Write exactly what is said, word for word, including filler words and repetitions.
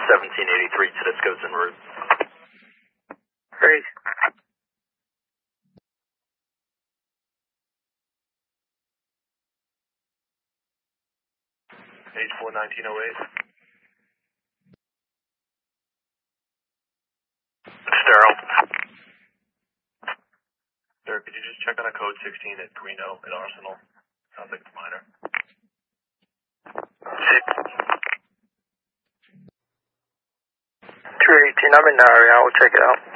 seventeen eighty-three, Tedesco's en route. Great. H four nineteen oh eight. Sterile. Sir, could you just check on a code sixteen at Greeno at Arsenal? Sounds like it's minor. two eighteen, I'm in the area. I will check it out.